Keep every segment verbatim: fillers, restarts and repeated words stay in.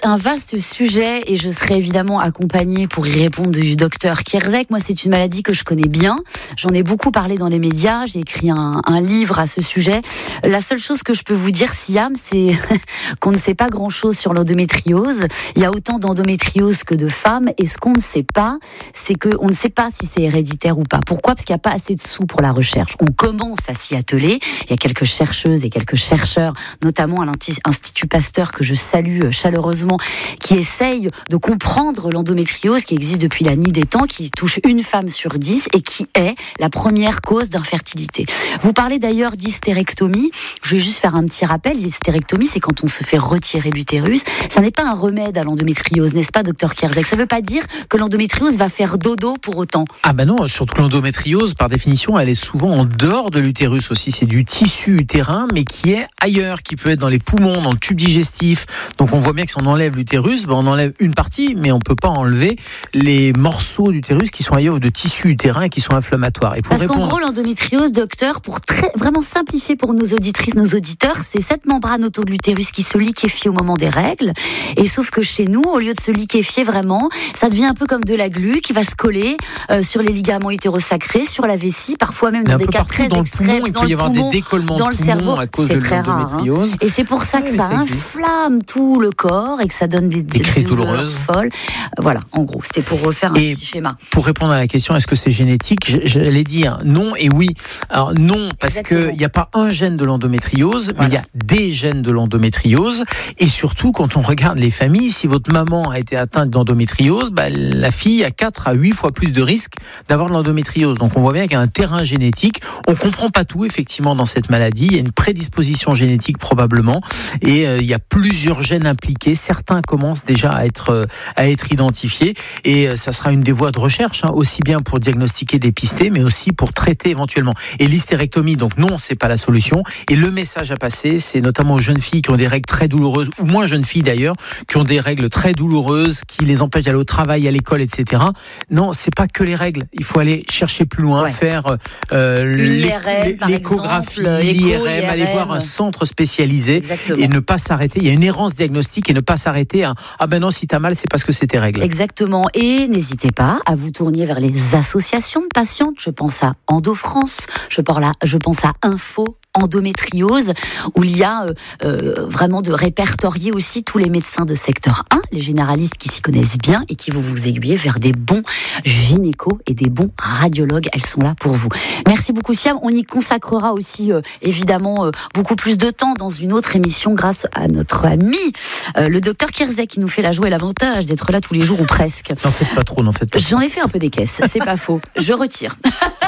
un vaste sujet et je serai évidemment accompagnée pour y répondre du docteur Kierzek. Moi, c'est une maladie que je connais bien. J'en ai beaucoup parlé dans les médias. J'ai écrit un, un livre à ce sujet. La seule chose que je peux vous dire, Siam, c'est qu'on ne sait pas grand-chose sur l'endométriose. Il y a autant d'endométriose que de femmes. Et ce qu'on ne sait pas, c'est qu'on ne sait pas si c'est héréditaire ou pas. Pourquoi ? Parce qu'il n'y a pas assez de sous pour la recherche. On commence à s'y atteler. Il y a quelques chercheuses et quelques chercheurs, notamment à l'Institut Pasteur, que je salue chaleureusement, qui essayent de comprendre l'endométriose qui existe depuis la nuit des temps, qui touche une femme sur dix et qui est la première cause d'infertilité. Vous parlez d'ailleurs d'hystérectomie. Je vais juste faire un petit rappel. L'hystérectomie, c'est quand on se fait retirer l'utérus. Ça n'est pas un remède à l'endométriose, n'est-ce pas, docteur Kierzek ? Ça ne veut pas dire que l'endométriose va faire dodo pour autant. Ah ben non, surtout que l'endométriose, par définition, elle est souvent en dehors de l'utérus aussi. C'est du tissu utérin, mais qui est ailleurs, qui peut être dans les poumons, dans le tube digestif. Donc on voit bien que si on enlève l'utérus, ben on enlève une partie, mais on ne peut pas enlever les morceaux d'utérus qui sont ailleurs, ou de tissu utérin et qui sont inflammatoires. Et pour Parce répondre... qu'en gros, l'endométriose, docteur, pour très, vraiment simplifier pour nos auditrices, nos auditeurs, c'est cette membrane autour de l'utérus qui se liquéfie au moment des règles. Et sauf que chez nous, au lieu de se liquéfier vraiment, ça devient un peu comme de la glu qui va se coller euh, sur les ligaments utérosacrés, sur la vessie, parfois même dans des cas très extrêmes, dans le poumon, dans le cerveau. C'est très rare. Hein. Et c'est pour ça que oui, ça, ça inflamme tout le corps et que ça donne des, des, des crises douloureuses folles. Voilà, en gros, c'était pour refaire un et petit schéma. Pour répondre à la question, est-ce que c'est génétique ? J'allais dire non et oui. Alors non, parce qu'il n'y a pas un gène de l'endométriose, voilà. Mais il y a des gènes de l'endométriose. Et surtout, quand on regarde les familles, si votre maman a été atteinte d'endométriose, bah, la fille a quatre à huit fois plus de risques d'avoir de l'endométriose. Donc on voit bien qu'il y a un terrain génétique. On ne comprend pas tout, effectivement, dans cette maladie. Il y a une prédisposition génétique probablement. Et euh, il y a plusieurs gènes impliqués. Certains commencent déjà à être, euh, à être identifiés. Et euh, ça sera une des voies de recherche, hein, aussi bien pour diagnostiquer, dépister, mais aussi pour traiter éventuellement. Et l'hystérectomie, donc non, c'est pas la solution. Et le message à passer, c'est notamment aux jeunes filles qui ont des règles très douloureuses, ou moins jeunes filles d'ailleurs, qui ont des règles très douloureuses, qui les empêchent d'aller au travail, à l'école, et cetera. Non, c'est pas que les règles. Il faut aller chercher plus loin, ouais. faire euh, l'I R M, l'échographie, l'I R M, aller voir un centre spécialisé. Exactement. Et ne pas s'arrêter. Il y a une errance diagnostique et ne pas s'arrêter à ah ben non, si t'as mal, c'est parce que c'est tes règles. Exactement. Et n'hésitez pas à vous tourner vers les associations de patientes. Je pense à EndoFrance, je pense à Info Endométriose, où il y a euh, euh, vraiment de répertorier aussi tous les médecins de secteur un, les généralistes qui s'y connaissent bien et qui vont vous aiguiller vers des bons gynécos et des bons radiologues. Elles sont là pour vous. Merci beaucoup, Siam. On y consacrera aussi euh, évidemment euh, beaucoup plus de temps dans une autre émission grâce à notre ami euh, le docteur Kierzek qui nous fait la joie et l'avantage d'être là tous les jours ou presque. N'en faites pas trop, n'en faites pas trop. J'en ai fait un peu des caisses, c'est pas faux. Je retire.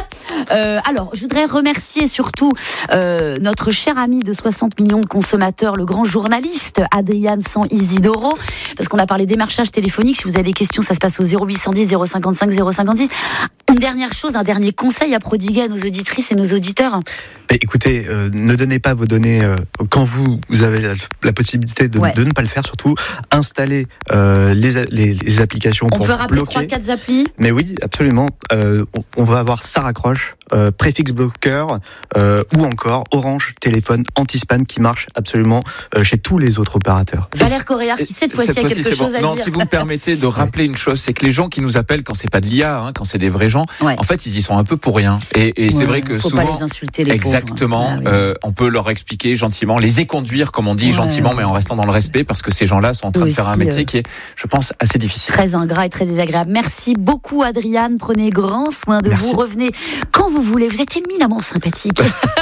Euh, alors, je voudrais remercier surtout euh, notre cher ami de soixante millions de consommateurs, le grand journaliste Adrian San Isidoro, parce qu'on a parlé démarchage téléphonique. Si vous avez des questions, ça se passe au zéro huit cent dix zéro cinquante-cinq zéro cinquante-six. Une dernière chose, un dernier conseil à prodiguer à nos auditrices et nos auditeurs. Écoutez, euh, ne donnez pas vos données euh, quand vous, vous avez la, la possibilité de, ouais. de ne pas le faire. Surtout, installez euh, les, les, les applications on pour bloquer. On peut rappeler bloquer. trois quatre applis. Mais oui, absolument. Euh, on, on va avoir Ça raccroche, euh, préfixe bloqueur euh, ou encore Orange téléphone anti-spam qui marche absolument euh, chez tous les autres opérateurs. Valère Correa, qui cette fois-ci a quelque chose bon. à non, dire. Si vous me permettez de rappeler une chose, c'est que les gens qui nous appellent quand c'est pas de l'I A, hein, quand c'est des vrais gens, ouais. en fait, ils y sont un peu pour rien. Et, et ouais, c'est vrai que faut souvent, pas les insulter, les exactement, pauvres. Ah, oui. euh, on peut leur expliquer gentiment, les éconduire, comme on dit, ouais, gentiment, mais en restant dans le respect, parce que ces gens-là sont en train de faire un métier euh... qui est, je pense, assez difficile. Très ingrat et très désagréable. Merci beaucoup, Adrian. Prenez grand soin de Merci. vous. Revenez quand vous voulez. Vous êtes éminemment sympathique.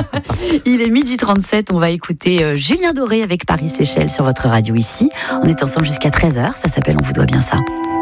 Il est midi trente-sept. On va écouter euh, Julien Doré avec Paris Seychelles sur votre radio ici. On est ensemble jusqu'à treize heures. Ça s'appelle On vous doit bien ça.